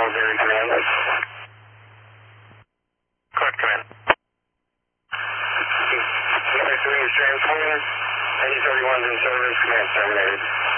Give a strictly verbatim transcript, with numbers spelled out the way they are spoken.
Gary Command. Court Command. Number three is transformer. eighty thirty-one's in service. Command terminated.